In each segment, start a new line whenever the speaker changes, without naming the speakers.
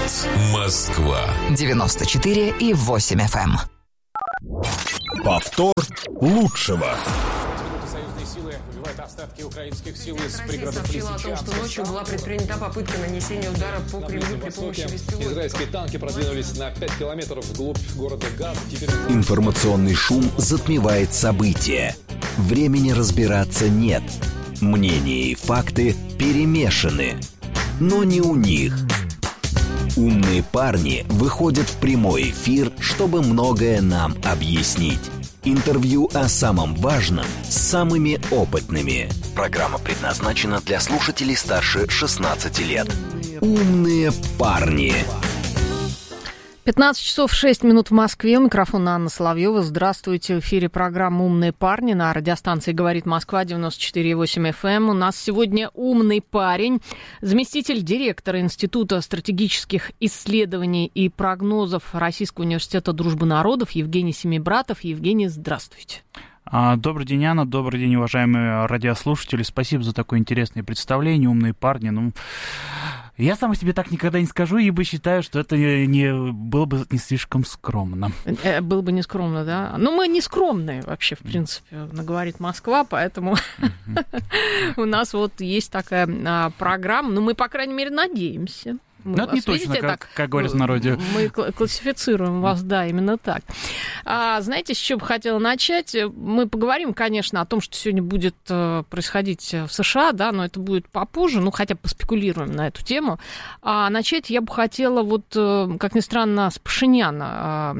Москва.
94,8 FM.
Повтор лучшего.
Союзные силы выбивают остатки украинских сил из пригородов
сообщила о том, что ночью была предпринята попытка нанесения удара по Кремлю при помощи беспилотников.
Израильские танки продвинулись на 5 километров вглубь города Газ.
Информационный шум затмевает события. Времени разбираться нет. Мнения и факты перемешаны. Но не у них. Умные парни выходят в прямой эфир, чтобы многое нам объяснить. Интервью о самом важном с самыми опытными. Программа предназначена для слушателей старше 16 лет. Умные парни.
15 часов 6 минут в Москве. У микрофона Анна Соловьева. Здравствуйте. В эфире программа «Умные парни» на радиостанции «Говорит Москва» 94,8 FM. У нас сегодня умный парень, заместитель директора Института стратегических исследований и прогнозов Российского университета дружбы народов Евгений Семибратов. Евгений, здравствуйте.
Добрый день, Анна. Добрый день, уважаемые радиослушатели. Спасибо за такое интересное представление. Умные парни. Я сам о себе так никогда не скажу, ибо считаю, что это было бы не слишком скромно.
Было бы не скромно, да? Но мы не скромные вообще, в принципе, говорит Москва, поэтому у нас вот есть такая программа. Ну, мы, по крайней мере, надеемся.
Но это не точно, как говорится в народе.
Мы классифицируем вас, да, именно так. Знаете, с чего бы хотела начать? Мы поговорим, конечно, о том, что сегодня будет происходить в США, да, но это будет попозже, хотя бы поспекулируем на эту тему. А начать я бы хотела, как ни странно, с Пашиняна.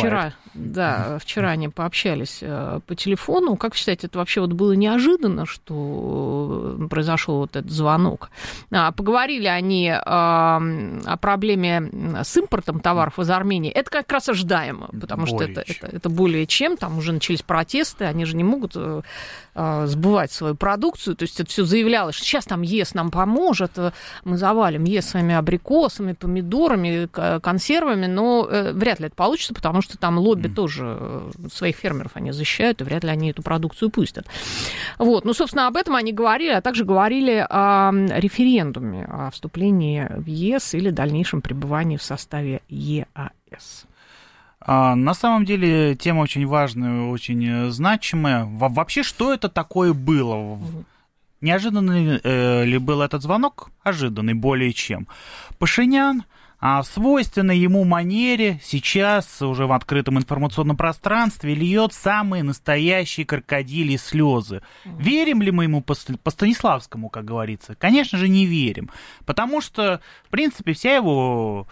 Вчера они пообщались по телефону. Как вы считаете, это вообще было неожиданно, что произошел этот звонок? Поговорили они о проблеме с импортом товаров из Армении. Это как раз ожидаемо, потому что это более чем. Там уже начались протесты, они же не могут сбывать свою продукцию. То есть это все заявлялось, что сейчас там ЕС нам поможет, мы завалим ЕС своими абрикосами, помидорами, консервами, но вряд ли это получится, потому что там лобби тоже своих фермеров они защищают, и вряд ли они эту продукцию пустят. Собственно, об этом они говорили, а также говорили о референдуме, о вступлении в ЕС или дальнейшем пребывании в составе ЕАЭС.
На самом деле тема очень важная, очень значимая. Вообще, что это такое было? Неожиданный ли был этот звонок? Ожиданный более чем. Пашинян в свойственной ему манере сейчас уже в открытом информационном пространстве льет самые настоящие крокодильи слезы. Верим ли мы ему по Станиславскому, как говорится? Конечно же, не верим. Потому что, в принципе, весь его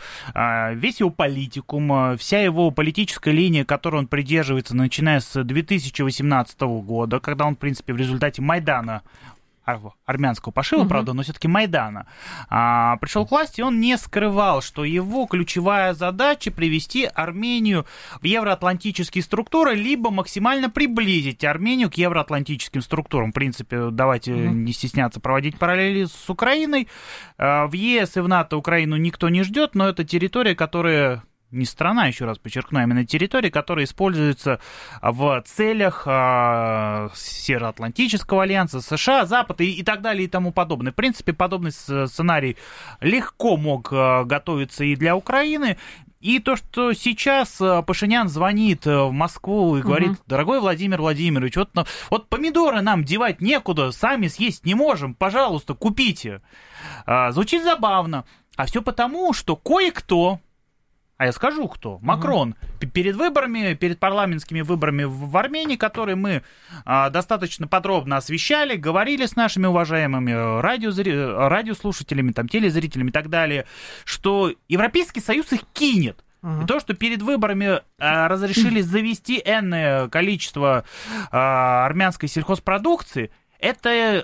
политикум, вся его политическая линия, которой он придерживается, начиная с 2018 года, когда он, в принципе, в результате Майдана, армянского пошива, правда, но все-таки Майдана, пришел к власти, он не скрывал, что его ключевая задача привести Армению в евроатлантические структуры, либо максимально приблизить Армению к евроатлантическим структурам. В принципе, давайте не стесняться проводить параллели с Украиной. В ЕС и в НАТО Украину никто не ждет, но это территория, которая... Не страна, еще раз подчеркну, а именно территория, которая используется в целях Североатлантического альянса, США, Запада и так далее и тому подобное. В принципе, подобный сценарий легко мог готовиться и для Украины. И то, что сейчас Пашинян звонит в Москву и говорит: дорогой Владимир Владимирович, вот помидоры нам девать некуда, сами съесть не можем, пожалуйста, купите. Звучит забавно. А все потому, что кое-кто, а я скажу кто, Макрон, перед выборами, перед парламентскими выборами в Армении, которые мы достаточно подробно освещали, говорили с нашими уважаемыми радиослушателями, телезрителями и так далее, что Европейский Союз их кинет. И то, что перед выборами разрешили завести энное количество армянской сельхозпродукции, это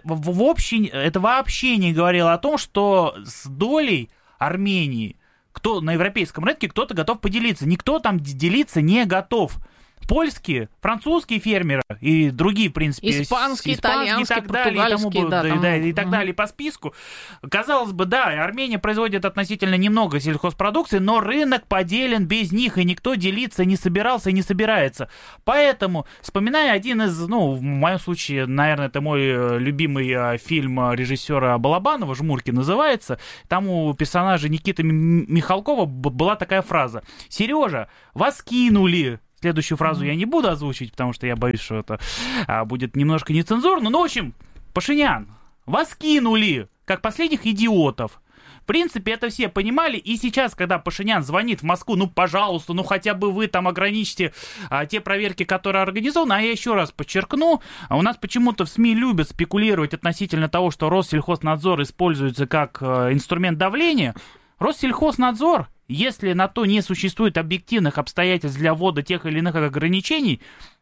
вообще не говорило о том, что с долей Армении на европейском рынке кто-то готов поделиться. Никто там делиться не готов. польские, французские фермеры и другие, в принципе,
испанские, итальянские,
и так далее, и так далее по списку. Казалось бы, да, Армения производит относительно немного сельхозпродукции, но рынок поделен без них, и никто делиться не собирался и не собирается. Поэтому, вспоминая один из, в моем случае, наверное, это мой любимый фильм режиссера Балабанова, «Жмурки» называется, там у персонажа Никиты Михалкова была такая фраза: «Сережа, вас кинули». Следующую фразу я не буду озвучивать, потому что я боюсь, что это будет немножко нецензурно. Ну, в общем, Пашинян, вас кинули, как последних идиотов. В принципе, это все понимали, и сейчас, когда Пашинян звонит в Москву, пожалуйста, хотя бы вы там ограничьте те проверки, которые организованы, а я еще раз подчеркну, у нас почему-то в СМИ любят спекулировать относительно того, что Россельхознадзор используется как инструмент давления. Россельхознадзор, если на то не существует объективных обстоятельств для ввода тех или иных ограничений,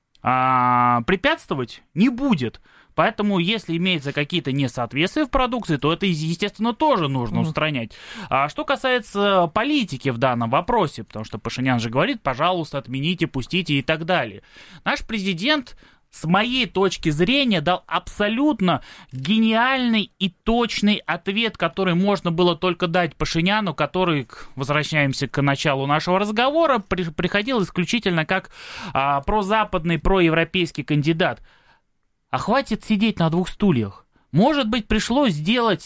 препятствовать не будет. Поэтому, если имеются какие-то несоответствия в продукции, то это, естественно, тоже нужно устранять. А что касается политики в данном вопросе, потому что Пашинян же говорит, пожалуйста, отмените, пустите и так далее. Наш президент, с моей точки зрения, дал абсолютно гениальный и точный ответ, который можно было только дать Пашиняну, который, возвращаемся к началу нашего разговора, приходил исключительно как прозападный, проевропейский кандидат. А хватит сидеть на двух стульях. Может быть, пришлось сделать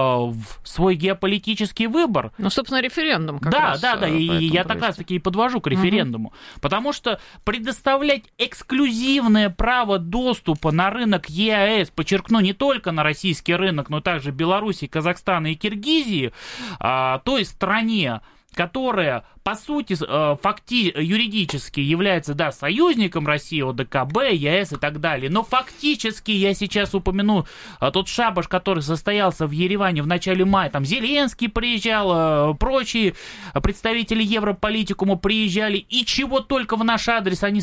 свой геополитический выбор.
Собственно, референдум как раз.
Да, и я так раз таки и подвожу к референдуму. Потому что предоставлять эксклюзивное право доступа на рынок ЕАЭС, подчеркну, не только на российский рынок, но также Беларуси, Казахстана и Киргизии, той стране, которая, по сути, юридически является, союзником России, ОДКБ, ЕАЭС и так далее, но фактически, я сейчас упомяну тот шабаш, который состоялся в Ереване в начале мая, там Зеленский приезжал, прочие представители Европолитикума приезжали, и чего только в наш адрес они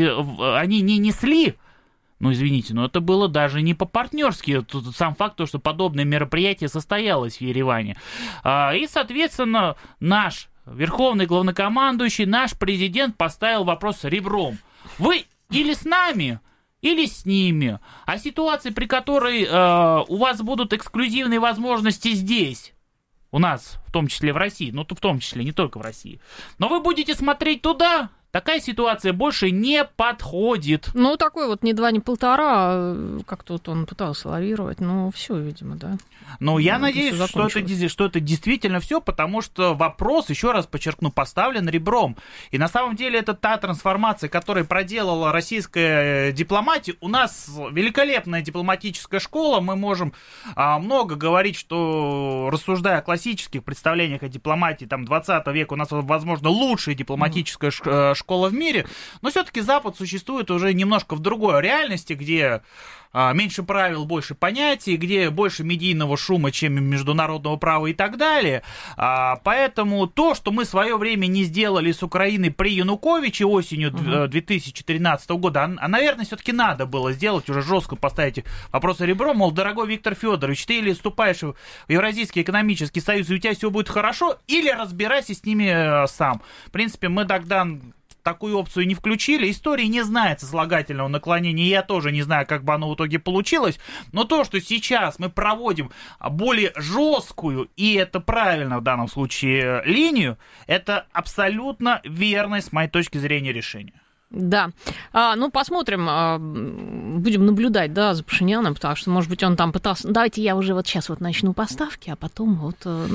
не несли. Извините, но это было даже не по-партнерски. Тут сам факт, что подобное мероприятие состоялось в Ереване. И, соответственно, наш верховный главнокомандующий, наш президент поставил вопрос ребром. Вы или с нами, или с ними. А ситуация, при которой у вас будут эксклюзивные возможности здесь, у нас, в том числе в России, в том числе не только в России, но вы будете смотреть туда, такая ситуация больше не подходит.
Такой ни 2, ни 1,5, как-то он пытался лавировать, все, видимо, да.
Я надеюсь, что это действительно все, потому что вопрос, еще раз подчеркну, поставлен ребром. И на самом деле это та трансформация, которую проделала российская дипломатия. У нас великолепная дипломатическая школа, мы можем много говорить, что, рассуждая о классических представлениях о дипломатии 20 века, у нас, возможно, лучшая дипломатическая школа в мире, но все-таки Запад существует уже немножко в другой реальности, где меньше правил, больше понятий, где больше медийного шума, чем международного права и так далее. Поэтому то, что мы в свое время не сделали с Украиной при Януковиче осенью 2013 года, наверное, все-таки надо было сделать, уже жестко поставить вопрос ребром, мол, дорогой Виктор Федорович, ты или вступаешь в Евразийский экономический союз, и у тебя все будет хорошо, или разбирайся с ними сам. В принципе, мы тогда такую опцию не включили. История не знает сослагательного наклонения, я тоже не знаю, как бы оно в итоге получилось, но то, что сейчас мы проводим более жесткую, и это правильно в данном случае, линию, это абсолютно верное, с моей точки зрения, решение.
Да. Посмотрим, будем наблюдать, за Пашиняном, потому что, может быть, он там пытался... Давайте я уже сейчас начну поставки, а потом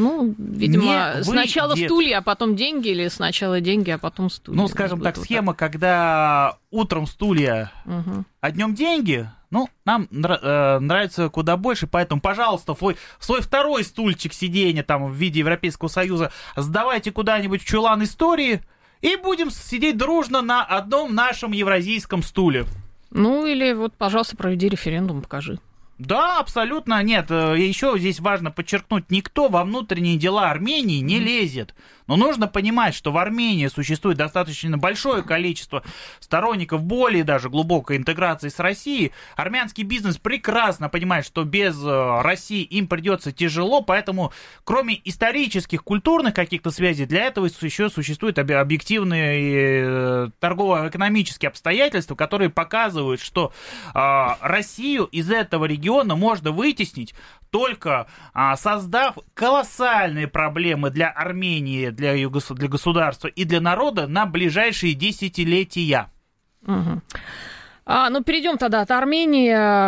видимо, сначала стулья, а потом деньги, или сначала деньги, а потом стулья.
Скажем так, схема, когда утром стулья, а днем деньги, нам нравится куда больше, поэтому, пожалуйста, свой второй стульчик сиденья в виде Европейского Союза сдавайте куда-нибудь в чулан истории, и будем сидеть дружно на одном нашем евразийском стуле.
Или пожалуйста, проведи референдум, покажи.
Да, абсолютно нет. Еще здесь важно подчеркнуть, никто во внутренние дела Армении не лезет. Но нужно понимать, что в Армении существует достаточно большое количество сторонников более даже глубокой интеграции с Россией. Армянский бизнес прекрасно понимает, что без России им придется тяжело, поэтому кроме исторических, культурных каких-то связей, для этого еще существуют объективные торгово-экономические обстоятельства, которые показывают, что Россию из этого региона можно вытеснить, только создав колоссальные проблемы для Армении, для государства и для народа на ближайшие десятилетия.
Угу. Ну, перейдем тогда от Армении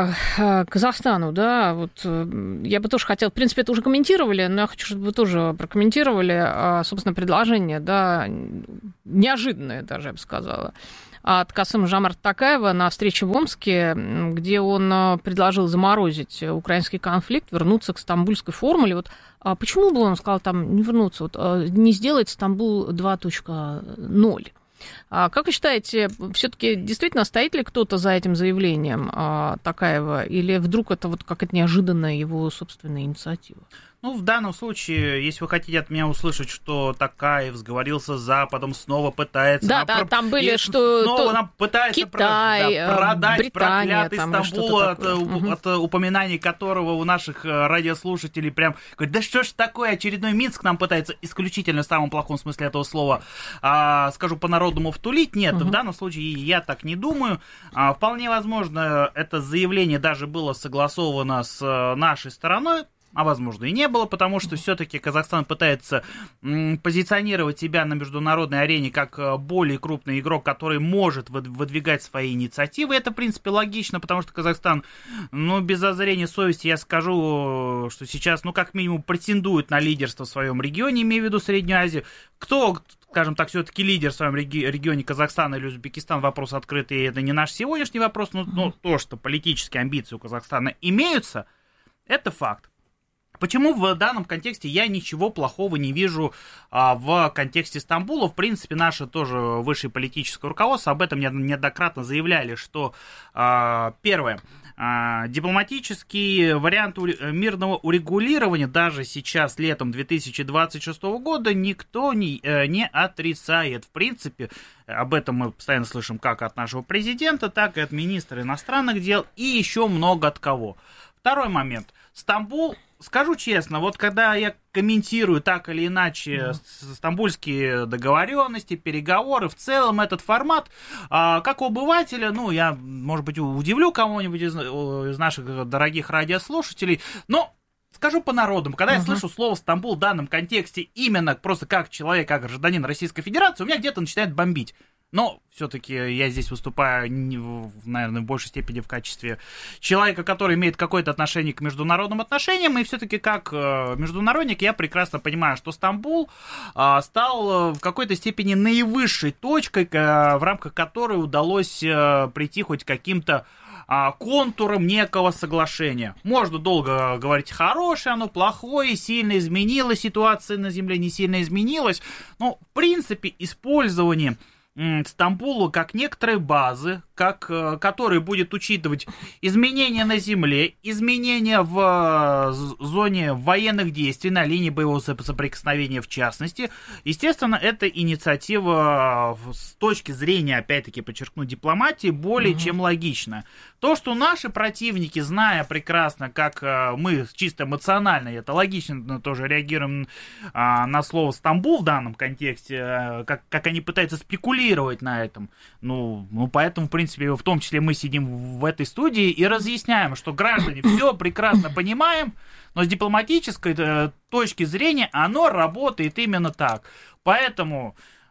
к Казахстану, да, вот я бы тоже хотела, в принципе, это уже комментировали, но я хочу, чтобы вы тоже прокомментировали, собственно, предложение, да, неожиданное даже, я бы сказала, от Касым-Жомарта Токаева на встрече в Омске, где он предложил заморозить украинский конфликт, вернуться к стамбульской формуле. Вот почему бы он сказал там не вернуться, вот, не сделать Стамбул 2.0? Как вы считаете, все-таки действительно стоит ли кто-то за этим заявлением Токаева, или вдруг это вот какая-то неожиданная его собственная инициатива?
Ну, в данном случае, если вы хотите от меня услышать, что Токаев сговорился с Западом, снова пытается...
Да, там были, что...
Снова нам пытается
Китай,
продать
Британия,
проклятый Стамбул, от упоминаний которого у наших радиослушателей прям говорят, да что ж такое, очередной Минск нам пытается исключительно в самом плохом смысле этого слова, скажу по-народному, втулить. Нет, в данном случае я так не думаю. Вполне возможно, это заявление даже было согласовано с нашей стороной, а возможно и не было, потому что все-таки Казахстан пытается позиционировать себя на международной арене как более крупный игрок, который может выдвигать свои инициативы. Это, в принципе, логично, потому что Казахстан, без зазрения совести, я скажу, что сейчас, как минимум, претендует на лидерство в своем регионе, имею в виду Среднюю Азию. Кто, скажем так, все-таки лидер в своем регионе, Казахстан или Узбекистан, вопрос открытый, это не наш сегодняшний вопрос, но то, что политические амбиции у Казахстана имеются, это факт. Почему в данном контексте я ничего плохого не вижу в контексте Стамбула? В принципе, наше тоже высшее политическое руководство об этом неоднократно заявляли, что первое, дипломатический вариант мирного урегулирования даже сейчас, летом 2026 года, никто не отрицает. В принципе, об этом мы постоянно слышим как от нашего президента, так и от министра иностранных дел и еще много от кого. Второй момент. Стамбул, скажу честно, вот когда я комментирую так или иначе стамбульские договоренности, переговоры, в целом этот формат, как у обывателя, я, может быть, удивлю кого-нибудь из наших дорогих радиослушателей, но скажу по-народному, когда я слышу слово «Стамбул» в данном контексте именно просто как человек, как гражданин Российской Федерации, у меня где-то начинает бомбить. Но все-таки я здесь выступаю, наверное, в большей степени в качестве человека, который имеет какое-то отношение к международным отношениям, и все-таки как международник я прекрасно понимаю, что Стамбул стал в какой-то степени наивысшей точкой, в рамках которой удалось прийти хоть к каким-то контуром некого соглашения. Можно долго говорить, хорошее оно, плохое, сильно изменилась ситуация на земле, не сильно изменилась, но в принципе использование Стамбула как некоторой базы, который будет учитывать изменения на земле, изменения в зоне военных действий, на линии боевого соприкосновения в частности. Естественно, эта инициатива с точки зрения, опять-таки, подчеркну, дипломатии, более чем логична. То, что наши противники, зная прекрасно, как мы чисто эмоционально, это логично, тоже реагируем на слово «Стамбул» в данном контексте, как они пытаются спекулировать на этом, поэтому, в принципе, в том числе мы сидим в этой студии и разъясняем, что граждане все прекрасно понимаем, но с дипломатической точки зрения оно работает именно так. Поэтому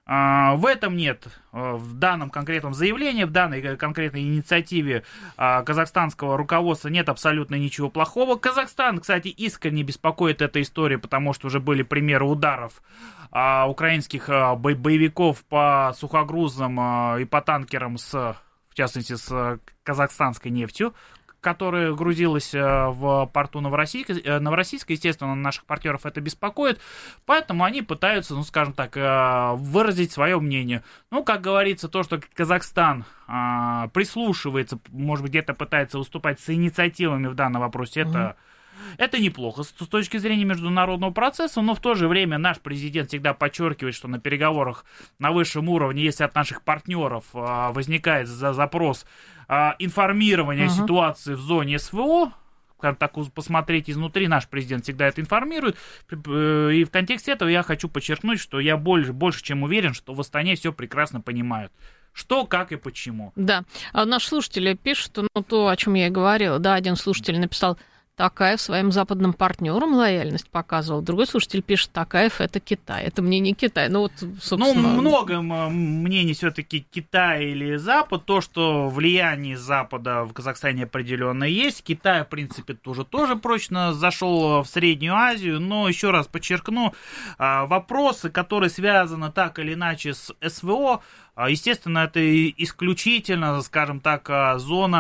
в этом нет, в данном конкретном заявлении, в данной конкретной инициативе казахстанского руководства нет абсолютно ничего плохого. Казахстан, кстати, искренне беспокоит эта история, потому что уже были примеры ударов украинских боевиков по сухогрузам и по танкерам, в частности, с казахстанской нефтью, которая грузилась в порту Новороссийска. Естественно, наших партнеров это беспокоит, поэтому они пытаются, скажем так, выразить свое мнение. Как говорится, то, что Казахстан прислушивается, может быть, где-то пытается выступать с инициативами в данном вопросе, Это неплохо с точки зрения международного процесса, но в то же время наш президент всегда подчеркивает, что на переговорах на высшем уровне, если от наших партнеров возникает запрос информирования о ситуации в зоне СВО, так посмотреть изнутри, наш президент всегда это информирует. И в контексте этого я хочу подчеркнуть, что я больше чем уверен, что в Астане все прекрасно понимают. Что, как и почему.
Да. А наши слушатели пишут, то, о чем я и говорила. Да, один слушатель написал: Такаев своим западным партнерам лояльность показывал. Другой слушатель пишет: Такаев — это Китай. Это мнение Китая. Собственно...
много мнений все-таки Китай или Запад. То, что влияние Запада в Казахстане определенно есть. Китай, в принципе, тоже прочно зашел в Среднюю Азию. Но, еще раз подчеркну, вопросы, которые связаны так или иначе с СВО, естественно, это исключительно, скажем так, зона